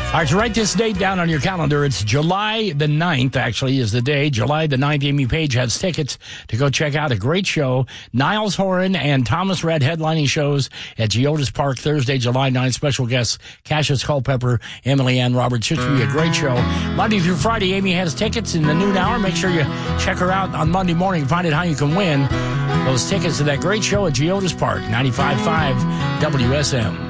All right, so write this date down on your calendar. It's July the 9th, actually, is the day. July the 9th, Amy Page has tickets to go check out a great show. Niles Horan and Thomas Rhett headlining shows at Geodis Park Thursday, July 9th. Special guests, Cassius Culpepper, Emily Ann Roberts. Should be a great show. Monday through Friday, Amy has tickets in the noon hour. Make sure you check her out on Monday morning and find out how you can win those tickets to that great show at Geodis Park, 95.5 WSM.